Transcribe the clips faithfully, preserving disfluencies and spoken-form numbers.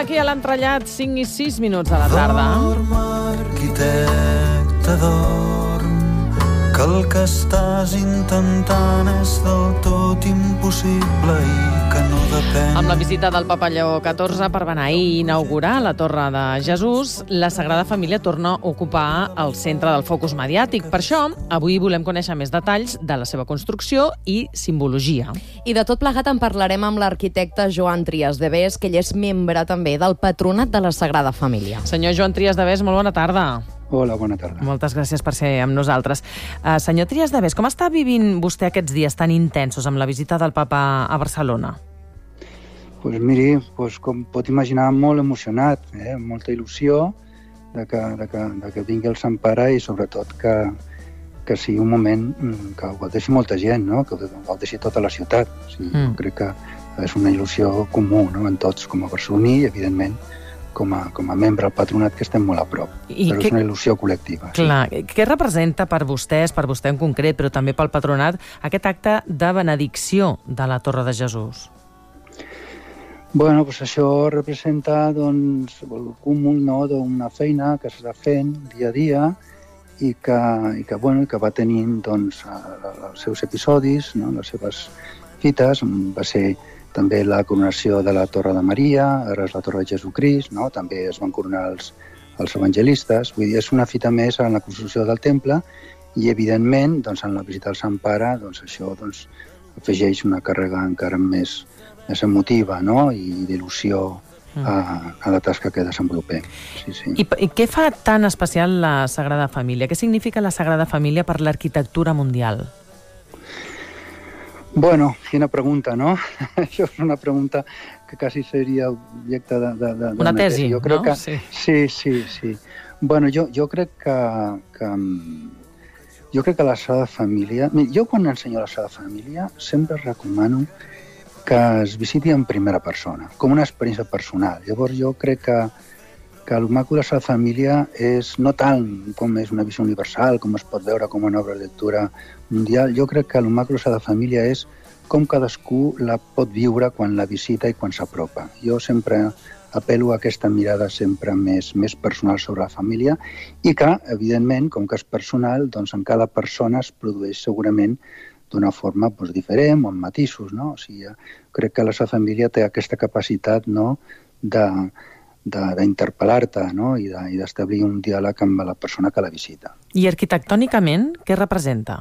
aquí a l'entrellat, cinc i sis minuts de la tarda. Dorm, arquitecte, dorm, que el que estàs intentant és del tot impossible i que no depèn. Amb la visita del Papa Lleó catorze per beneir i inaugurar la Torre de Jesús, la Sagrada Família torna a ocupar el centre del focus mediàtic. Per això, avui volem conèixer més detalls de la seva construcció i simbologia. I de tot plegat en parlarem amb l'arquitecte Joan Trias de Bes, que ell és membre també del Patronat de la Sagrada Família. Senyor Joan Trias de Bes, molt bona tarda. Hola, bona tarda. Moltes gràcies per ser amb nosaltres. Uh, senyor Trias de Bes, com està vivint vostè aquests dies tan intensos amb la visita del Papa a Barcelona? Pues miri, pues com pot imaginar, molt emocionat, eh? Molta il·lusió de que, de, que, de que vingui el Sant Pare i sobretot que, que sigui un moment que ho gaudeixi molta gent, no? Que ho gaudeixi tota la ciutat. O sigui, mm. Crec que és una il·lusió comú, no? En tots, com a barceloní i, evidentment, com a, com a membre del patronat, que estem molt a prop. I però que... és una il·lusió col·lectiva. Clar, sí. Què representa per vostès, per vostè en concret, però també pel patronat, aquest acte de benedicció de la Torre de Jesús? Bueno, doncs això representa doncs, el cúmul, no, d'una feina que s'està fent dia a dia i que, i que, bueno, que va tenint doncs, els seus episodis, no, les seves fites. Va ser també la coronació de la Torre de Maria, ara és la Torre de Jesucrist, no? També es van coronar els, els evangelistes. Vull dir, és una fita més en la construcció del temple i, evidentment, doncs, en la visita al Sant Pare, doncs, això doncs, afegeix una càrrega encara més, més emotiva, no? I d'il·lusió a, a la tasca que desenvolupem. Sí, sí. I, I què fa tan especial la Sagrada Família? Què significa la Sagrada Família per l'arquitectura mundial? Bueno, quina pregunta, no? Això és una pregunta que quasi seria objecte de... de, de una tesi, jo crec no? Que, sí. sí, sí, sí. Bueno, jo, jo crec que... que jo crec que la Sagrada Família... Jo quan ensenyo la Sagrada Família sempre recomano que es visiti en primera persona, com una experiència personal. Llavors jo crec que, que el maco de la Sagrada Família és no tant com és una visió universal, com es pot veure com una obra de lectura mundial. Jo crec que el maco de la Sagrada Família és com cadascú la pot viure quan la visita i quan s'apropa. Jo sempre apel·lo a aquesta mirada sempre més, més personal sobre la família i que, evidentment, com que és personal, doncs en cada persona es produeix segurament d'una forma doncs, diferent o amb matisos, no? O sigui, crec que la seva família té aquesta capacitat, no?, de, de, d'interpel·lar-te, no?, i, de, i d'establir un diàleg amb la persona que la visita. I arquitectònicament, què representa?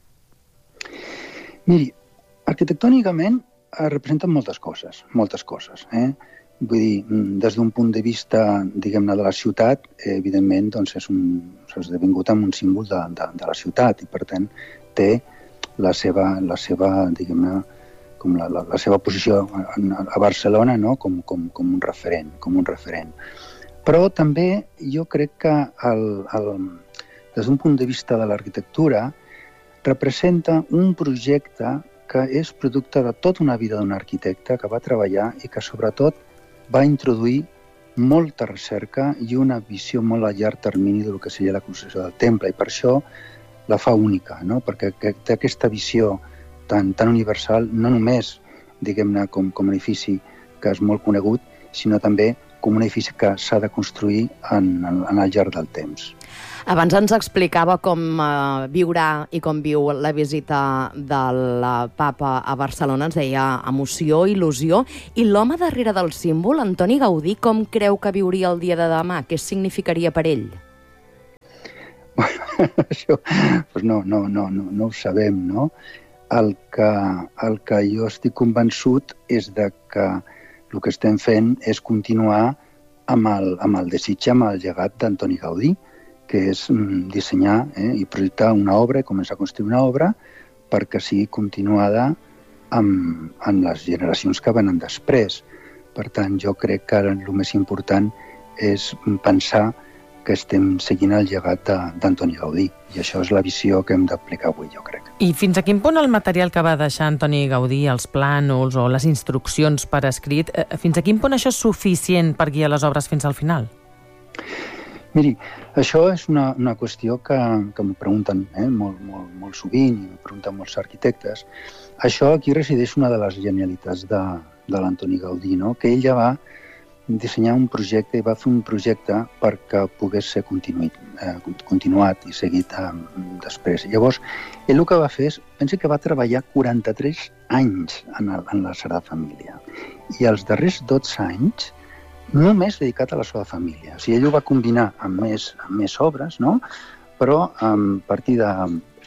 Miri, arquitectònicament representa moltes coses, moltes coses, eh? Vull dir, des d'un punt de vista, diguem-ne, de la ciutat, eh, evidentment, doncs és un, s'ha esdevingut amb un símbol de, de, de la ciutat i, per tant, té la seva, la seva diguem-ne, com la, la, la seva posició a, a Barcelona, no? com, com, com un referent, com un referent. Però també jo crec que el, el, des d'un punt de vista de l'arquitectura representa un projecte que és producte de tota una vida d'un arquitecte que va treballar i que sobretot va introduir molta recerca i una visió molt a llarg termini del que seria la construcció del temple i per això la fa única, no? Perquè té aquesta visió tan, tan universal, no només, diguem-ne, com, com un edifici que és molt conegut, sinó també com un edifici que s'ha de construir en, en, en el llarg del temps. Abans ens explicava com uh, viurà i com viu la visita del Papa a Barcelona. Ens deia emoció, il·lusió. I l'home darrere del símbol, Antoni Gaudí, com creu que viuria el dia de demà? Què significaria per ell? Això doncs no, no, no, no, no ho sabem, no? El que, el que jo estic convençut és de que el que estem fent és continuar amb el, amb el desig, amb el llegat d'Antoni Gaudí, que és dissenyar eh, i projectar una obra, començar a construir una obra perquè sigui continuada amb, amb les generacions que venen després. Per tant, jo crec que el més important és pensar que estem seguint el llegat d'Antoni Gaudí. I això és la visió que hem d'aplicar avui, jo crec. I fins a quin punt el material que va deixar Antoni Gaudí, els plànols o les instruccions per escrit, fins a quin punt això és suficient per guiar les obres fins al final? Miri, això és una, una qüestió que, que m'ho pregunten eh, molt, molt, molt sovint i m'ho pregunten molts arquitectes. Això aquí resideix una de les genialitats de, de l'Antoni Gaudí, no? Que ell ja va dissenyar un projecte i va fer un projecte perquè pogués ser continuat, eh, continuat i seguit eh, després. Llavors, ell el que va fer és, pensa que va treballar quaranta-tres anys en, el, en la Sagrada Família i els darrers dotze anys només dedicat a la seva família. O sigui, ell ho va combinar amb més, amb més obres, no? Però a partir de,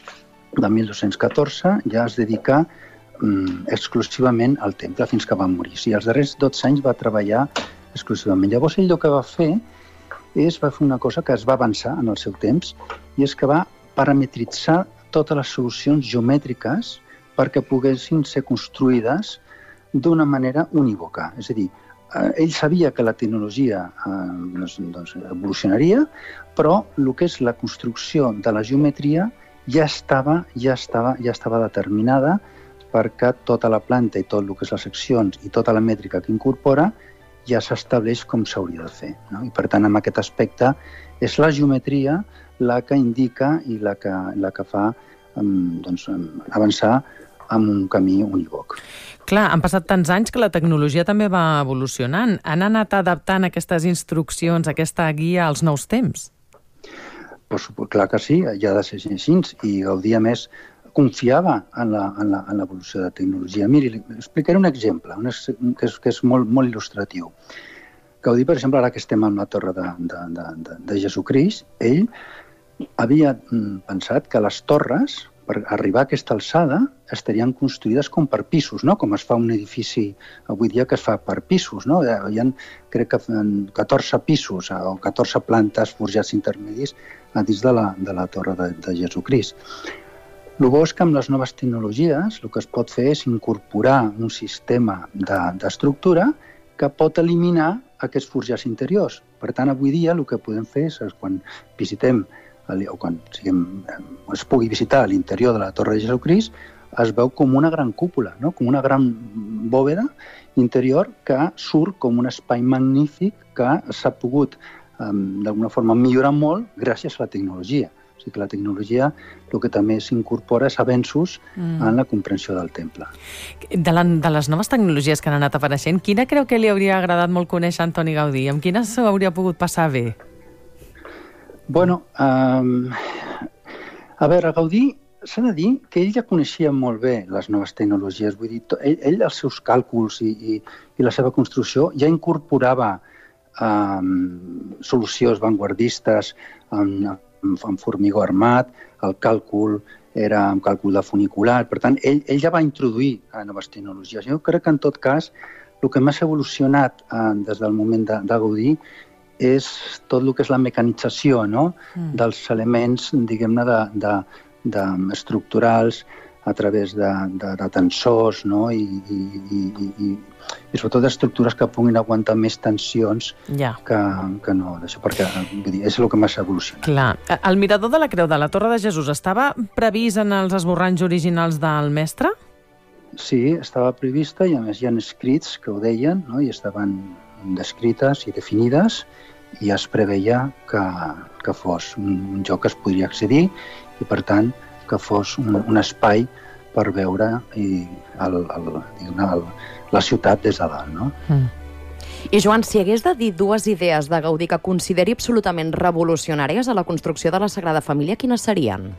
de mil dos-cents catorze ja es dedica um, exclusivament al temple fins que va morir. O sigui, els darrers dotze anys va treballar exclusivament. Llavors ell el que va fer és va fer una cosa que es va avançar en el seu temps i és que va parametritzar totes les solucions geomètriques perquè poguessin ser construïdes d'una manera unívoca. És a dir, ell sabia que la tecnologia eh, doncs, evolucionaria, però el que és la construcció de la geometria ja estava, ja estava, ja estava determinada perquè tota la planta i tot el que és les seccions i tota la mètrica que incorpora ja s'estableix com s'hauria de fer. No? I per tant, en aquest aspecte, és la geometria la que indica i la que, la que fa um, doncs, avançar amb un camí unívoc. Clar, han passat tants anys que la tecnologia també va evolucionant. Han anat adaptant aquestes instruccions, aquesta guia als nous temps? Pues, clar que sí, ja ha de ser així. I Gaudí, a més, confiava en l'evolució de la tecnologia. Miri, explicaré un exemple un que és, que és molt, molt il·lustratiu. Gaudí, per exemple, ara que estem en la torre de, de, de, de Jesucrist, ell havia pensat que les torres, per arribar a aquesta alçada, estarien construïdes com per pisos, no? Com es fa un edifici avui dia que es fa per pisos. No? Hi ha, crec que catorze pisos o catorze plantes forjats intermedis a dins de la, de la torre de, de Jesucrist. El bo és que amb les noves tecnologies el que es pot fer és incorporar un sistema d'estructura de, que pot eliminar aquests forjats interiors. Per tant, avui dia el que podem fer és, quan visitem o quan siguem, es pugui visitar l'interior de la Torre de Jesucrist, es veu com una gran cúpula, no? Com una gran bòveda interior que surt com un espai magnífic que s'ha pogut um, d'alguna forma millorar molt gràcies a la tecnologia. O sigui que la tecnologia el que també s'incorpora és avenços mm. en la comprensió del temple. De, la, de les noves tecnologies que han anat apareixent, quina creu que li hauria agradat molt conèixer Antoni Gaudí? Amb quina s'hauria pogut passar bé? Bueno, um, a veure, Gaudí s'ha de dir que ell ja coneixia molt bé les noves tecnologies. Vull dir, ell, ell els seus càlculs i, i, i la seva construcció ja incorporava um, solucions vanguardistes en, en formigó armat, el càlcul era un càlcul de funicular. Per tant, ell, ell ja va introduir noves tecnologies. Jo crec que, en tot cas, el que més ha evolucionat eh, des del moment de, de Gaudí és tot el que és la mecanització, no? mm. dels elements, diguem-ne, de, de, de estructurals a través de, de, de tensors, no? I, i, i, i, i sobretot d'estructures que puguin aguantar més tensions ja. que, que no. Això perquè vull dir, és el que més ha evolucionat. Clar. El mirador de la Creu de la Torre de Jesús estava previst en els esborranys originals del mestre? Sí, estava prevista i a més hi ha escrits que ho deien, no? I estaven descrites i definides i es preveia que, que fos un lloc que es podria accedir i, per tant, que fos un, un espai per veure i el, el, el, la ciutat des de dalt. No? Mm. I, Joan, si hagués de dir dues idees de Gaudí que consideri absolutament revolucionàries a la construcció de la Sagrada Família, quines serien?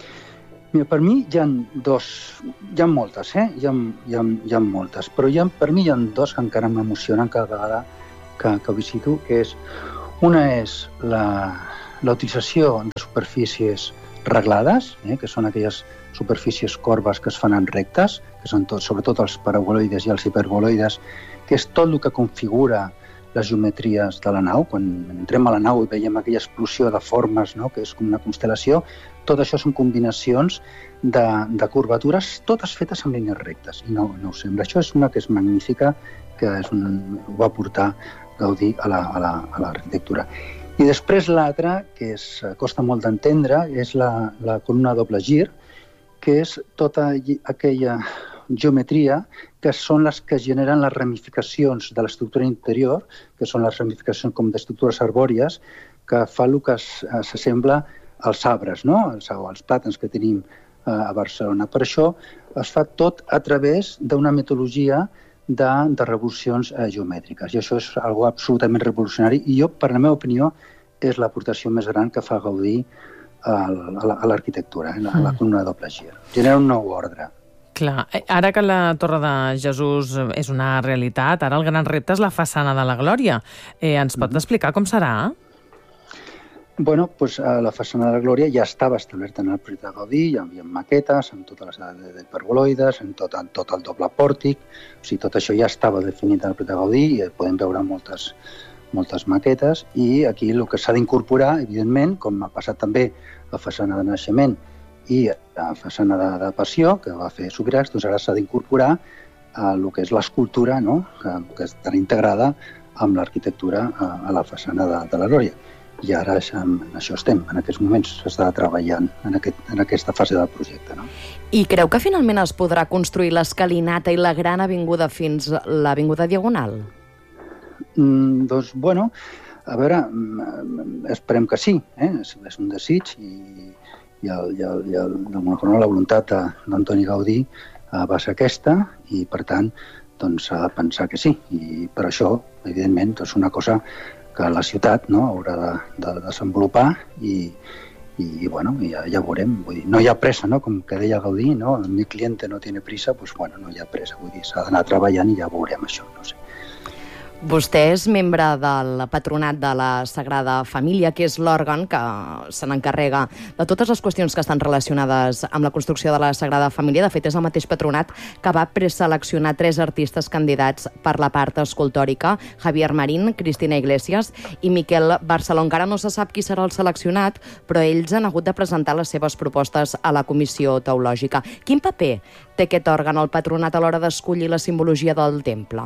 Mira, per mi hi ha dos, hi ha moltes, eh? Hi ha, hi ha, hi ha moltes, però hi ha, per mi hi ha dos que encara m'emocionen cada vegada que, que visito, que és, una és la, la utilització de superfícies reglades, eh? que són aquelles superfícies corbes que es fan en rectes, que són tot, sobretot els paraboloides i els hiperboloides, que és tot el que configura les geometries de la nau. Quan entrem a la nau i veiem aquella explosió de formes, no? que és com una constel·lació, tot això són combinacions de, de curvatures, totes fetes amb línies rectes. I no, no ho sembla. Això és una que és magnífica, que és un, ho va portar Gaudí a l'arquitectura. La, a la, I després l'altra, que és, costa molt d'entendre, és la, la columna de doble gir, que és tota aquella geometria que són les que generen les ramificacions de l'estructura interior, que són les ramificacions com d'estructures arbòries, que fa el que s'assembla als arbres, no? els, els plàtans que tenim a Barcelona. Per això es fa tot a través d'una metodologia de, de revolucions eh, geomètriques. I això és algo absolutament revolucionari i jo, per la meva opinió, és l'aportació més gran que fa Gaudí a l'arquitectura, a la columna de doble gir. Genera un nou ordre. Clar, ara que la Torre de Jesús és una realitat, ara el gran repte és la façana de la Glòria. Eh, ens pot explicar com serà? Bueno, pues, la façana de la Glòria ja estava establerta en el projecte de Gaudí, hi havia maquetes, amb totes les hiperboloides, amb tot, amb tot el doble pòrtic, o sigui, tot això ja estava definit en el projecte de Gaudí i podem veure moltes, moltes maquetes, i aquí el que s'ha d'incorporar, evidentment, com ha passat també a la façana de Naixement i a la façana de, de Passió, que va fer Subirats, doncs ara s'ha d'incorporar a el que és l'escultura, no?, que, que estarà integrada amb l'arquitectura a, a la façana de, de la Glòria. I ara en això estem, en aquests moments s'està treballant en, aquest, en aquesta fase del projecte. No? I creu que finalment es podrà construir l'escalinata i la gran avinguda fins a l'Avinguda Diagonal? Mm, doncs, bueno, a veure, esperem que sí, eh? és, és un desig i, i, el, i, el, i el, d'alguna forma la voluntat d'Antoni Gaudí eh, va ser aquesta i, per tant, doncs s'ha de pensar que sí. I per això, evidentment, és una cosa que la ciutat, no, haurà de, de desenvolupar i, i bueno, ja, ja veurem. Vull dir, no hi ha pressa, no? Com que deia Gaudí, no? Mi cliente no tiene prisa, pues bueno, no hi ha pressa. Vull dir, s'ha d'anar treballant i ja veurem això, no sé. Vostè és membre del Patronat de la Sagrada Família, que és l'òrgan que se n'encarrega de totes les qüestions que estan relacionades amb la construcció de la Sagrada Família. De fet, és el mateix patronat que va preseleccionar tres artistes candidats per la part escultòrica, Javier Marín, Cristina Iglesias i Miquel Barceló. Encara no se sap qui serà el seleccionat, però ells han hagut de presentar les seves propostes a la Comissió Teològica. Quin paper té aquest òrgan, el patronat, a l'hora d'escollir la simbologia del temple?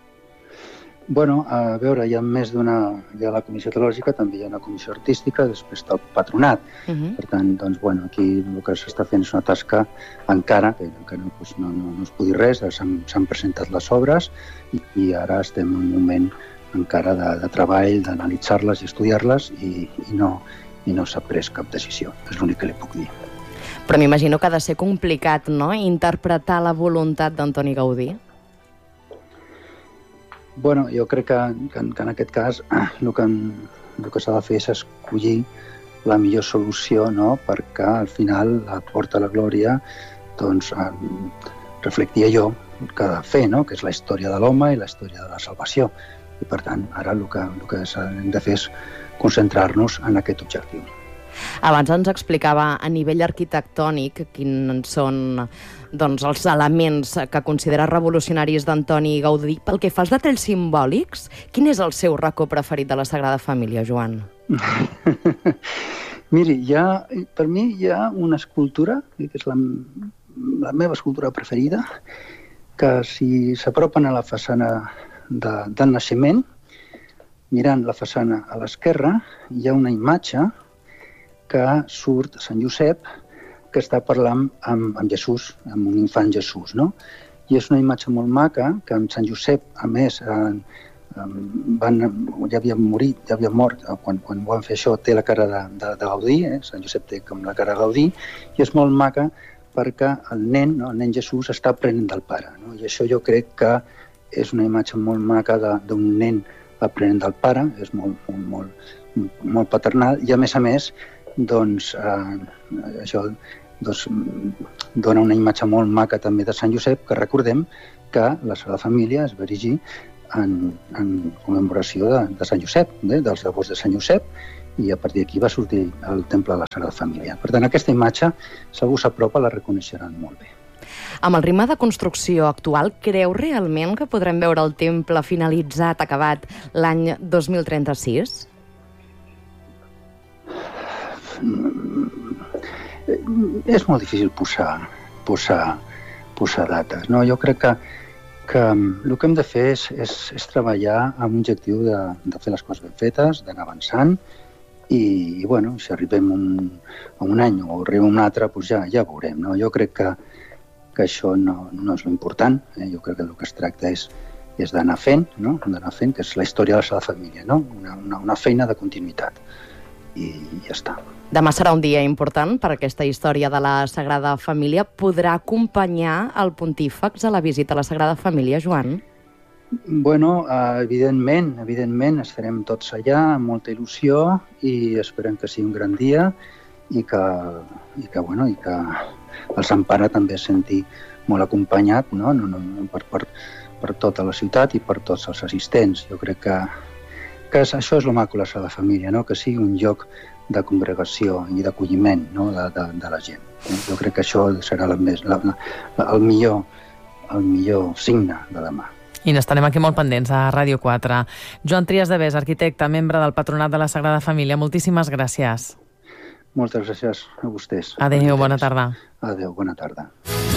Bueno, a veure, hi ha més d'una... Hi ha la Comissió Teològica, també hi ha una comissió artística, després està el patronat. Uh-huh. Per tant, doncs, bueno, aquí el que s'està fent és una tasca encara, que encara no, doncs, no, no, no es pugui res, s'han presentat les obres i, i ara estem en un moment encara de, de treball, d'analitzar-les i estudiar-les i, i no, i no s'ha pres cap decisió, és l'únic que li puc dir. Però m'imagino que ha de ser complicat, no?, interpretar la voluntat d'Antoni Gaudí. Bueno, jo crec que, que, que en aquest cas el que, el que s'ha de fer és escollir la millor solució, no?, perquè al final la Porta a la Glòria doncs, reflectia allò que ha de fer, no?, que és la història de l'home i la història de la salvació. I per tant, ara el que, el que hem de fer és concentrar-nos en aquest objectiu. Abans ens explicava a nivell arquitectònic quins són doncs, els elements que considera revolucionaris d'Antoni Gaudí. Pel que fa als detalls simbòlics, quin és el seu racó preferit de la Sagrada Família, Joan? Miri, hi ha, per mi hi ha una escultura, que és la, la meva escultura preferida, que si s'apropen a la façana de, del Naixement, mirant la façana a l'esquerra, hi ha una imatge que surt Sant Josep, que està parlant amb, amb Jesús, amb un infant Jesús, no? I és una imatge molt maca, que amb Sant Josep, a més, eh, van, ja havia morit, ja havia mort, quan, quan van fer això, té la cara de, de, de Gaudí, eh? Sant Josep té com la cara de Gaudí, i és molt maca perquè el nen, no? El nen Jesús, està aprenent del pare, no? I això jo crec que és una imatge molt maca d'un nen aprenent del pare, és molt, molt, molt, molt paternal, i a més a més, doncs eh, això doncs, dona una imatge molt maca també de Sant Josep, que recordem que la Sagrada Família es va erigir en, en commemoració de, de Sant Josep, eh, dels devots de Sant Josep, i a partir d'aquí va sortir el temple de la Sagrada Família. Per tant, aquesta imatge, si algú s'apropa, la reconeixeran molt bé. Amb el ritme de construcció actual, creu realment que podrem veure el temple finalitzat, acabat, l'any dos mil trenta-sis? És molt difícil posar, posar, posar dates. No? Jo crec que, que el que hem de fer és, és, és treballar amb l'objectiu de, de fer les coses ben fetes, d'anar avançant i, i bueno, si arribem un, a un any o arribem un altre, doncs ja, ja veurem. No? Jo crec que, que això no, no és l'important. Eh? Jo crec que el que es tracta és, és d'anar fent, no? d'anar fent, que és la història de la Sagrada Família, no? una, una, una feina de continuïtat. I ja està. Demà serà un dia important per aquesta història de la Sagrada Família. Podrà acompanyar el pontífex a la visita a la Sagrada Família, Joan? Bueno, evidentment, evidentment, estarem tots allà amb molta il·lusió i esperem que sigui un gran dia i que, i que, bueno, i que el Sant Pare també es senti molt acompanyat, no? No, no, per, per, per tota la ciutat i per tots els assistents. Jo crec que, que això és el maco de la Sagrada Família, no? Que sigui un lloc de congregació i d'acolliment, no? de, de, de la gent. Jo crec que això serà la més, la, la, el, millor, el millor signe de demà. I n'estarem aquí molt pendents a Ràdio quatre. Joan Trias de Bes, arquitecte, membre del Patronat de la Sagrada Família, moltíssimes gràcies. Moltes gràcies a vostès. Adéu, bona tarda. Adéu, bona tarda.